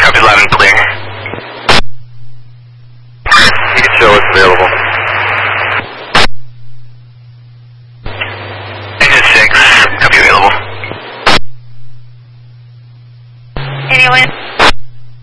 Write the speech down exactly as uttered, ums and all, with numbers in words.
copy loud and clear. You can show what's available. Engine six, copy available. Anyone?